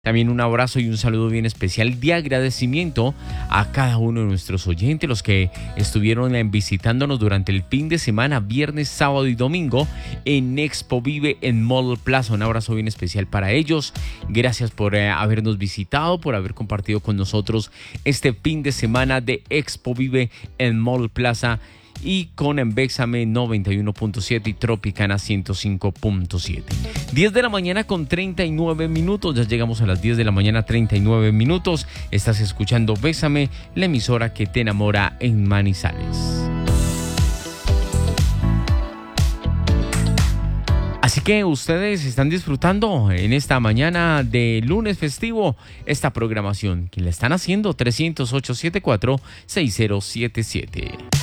También un abrazo y un saludo bien especial de agradecimiento a cada uno de nuestros oyentes, los que estuvieron visitándonos durante el fin de semana, viernes, sábado y domingo en Expo Vive en Mall Plaza. Un abrazo bien especial para ellos. Gracias por habernos visitado, por haber compartido con nosotros este fin de semana de Expo Vive en Mall Plaza y con Bésame 91.7 y Tropicana 105.7. 10 de la mañana con 39 minutos. Ya llegamos a las 10 de la mañana 39 minutos. Estás escuchando Bésame, la emisora que te enamora en Manizales. Así que ustedes están disfrutando en esta mañana de lunes festivo esta programación que le están haciendo 308-74-6077.